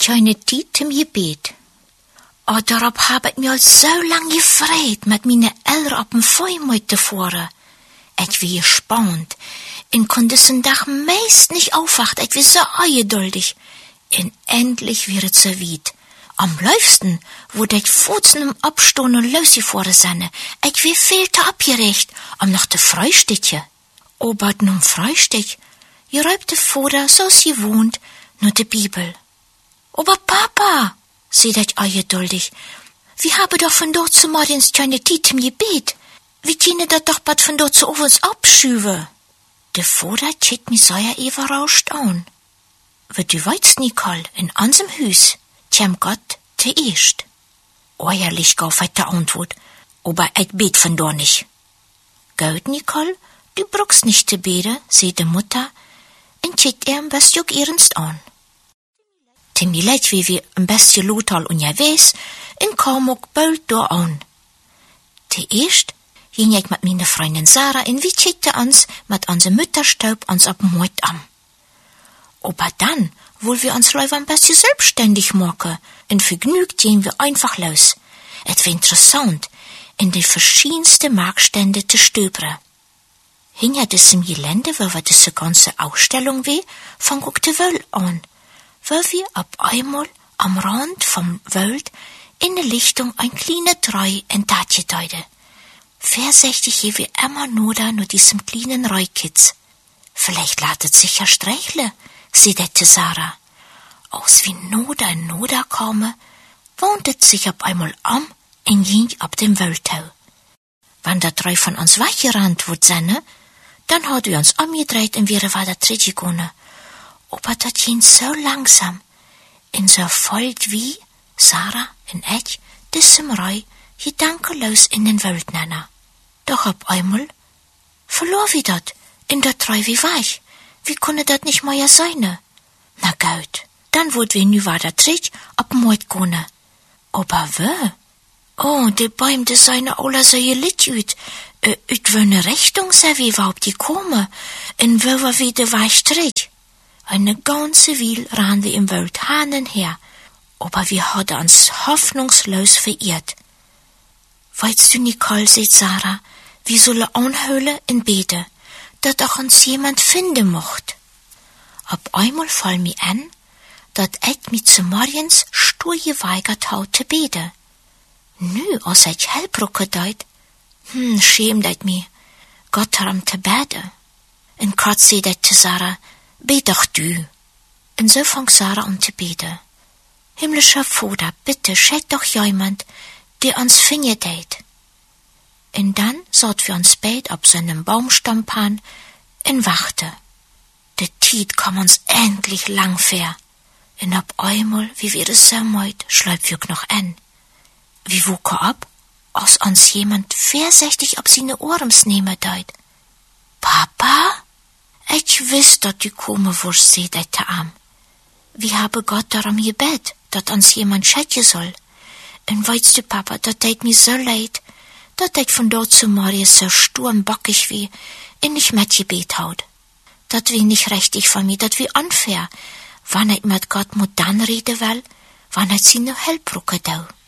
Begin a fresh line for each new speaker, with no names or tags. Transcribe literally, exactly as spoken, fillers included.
keine Tijd zum Gebet. Oh, darauf hab ich mir so lang gefreut, mit meine Eltern auf dem Feuermeut zu fahren. Ich war gespannt. Und konnte diesen Tag meist nicht aufwacht. Ich war so ungeduldig. Und endlich wäre es so weit. Am liebsten wurde ich futzen im Abstehen und losgefahren sein. Ich war viel zu abgerecht, um nach der Frühstücke. Aber nun Frühstück, geräubte Vater, so's gewohnt, nur die Bibel. Aber Papa, seht ich ungeduldig, wir haben doch von dort zu morgens keine Zeit im Gebet. Wir können das doch bald von dort zu uns abschüben. Der Vater schaut mich sehr überrascht an. Wie du weißt, Nicole, in unserem Haus käm Gott zuerst. Ehrlich gab ich die Antwort, aber ich bet von dort nicht. Gut, Nicole, du brauchst nicht zu beten, sagt die Mutter, und schaut ihr ein bisschen ernst an. Timmy leid, wie wir ein bisschen Lothal unterwegs, und kam auch bald da an. Zuerst ging ich mit meiner Freundin Sarah und wir schauten uns mit unserem Mütterstaub uns ab Mord an. Aber dann wollen wir uns Leute ein bisschen selbstständig machen, und vergnügt gehen wir einfach los. Es war interessant, in die verschiedensten Marktstände zu stöbern. Hinter diesem Gelände, wo wir diese ganze Ausstellung war, fang auch die Welt an, wo wir ab einmal am Rand vom Wald in der Lichtung ein kleiner Treu entdeckten. Vorsichtig hier wie immer nur da nur diesem kleinen Reukitz. Vielleicht ladet sich ja streichle, sagte Sarah. Aus wie Noda in Noda komme, wohntet sich ab einmal am und ging ab dem Waldtau. Wenn der Treu von uns weggerannt wird seine, dann hat wir uns umgedreht und wir weiter zurückgegangen. Aber das ging so langsam, in so voll wie Sarah und ich diesem Reu gedankenlos in den Wald nennen. Doch ab einmal verlor wir dat, in der Treu wie weich. Wie konnte dat nicht mehr sein? Na gut, dann wollt wir nu weiter zurück ab Mord gehen. Aber wo? Oh, die Bäume, die seien alle so gelit ut. Äh, ut welche Richtung sei wir überhaupt gekommen? Und wo wir wieder weich zurück? Eine ganze Weile ran wir im Wald hin und her. Aber wir hatten uns hoffnungslos verirrt. Weißt du, Nicole, sagt Sarah, wir sollen anhöhlen und beten, dass auch uns jemand finden mocht. Ab einmal fall mir an, dass ich mich zu morgens stur geweigert habe zu beten. Nu, als ich hellbrucke deut, hm, schämt ich mich, Gott haben zu beten. Und kurz sagt ich zu Sarah, bet doch du. Und so fang Sarah an zu beten. Himmlischer Vater, bitte schenk doch jemand, der uns finden tät. Und dann saht wir uns beid ab seinem Baumstamm an und wachte. Der Tiet kam uns endlich lang fair. Und ab einmal, wie wir es so meut, schleibt wir noch an. Wie wuke ab, als uns jemand vorsichtig ab seine Ohrens nehmen deut. Papa? Ich wiss, dass du kommen wirst, seht ich der Arm. Wir haben Gott darum gebet, dass uns jemand schätzen soll. Und weißt du, Papa, dat tät mir so leid, dat ich von dort zu morgens so sturmbockig wie und nicht mit gebet haut. Dat wie nicht richtig von mir, dat wie unfair, wann ich mit Gott mo dann reden will, wann ich sie nur hellbrucke dau.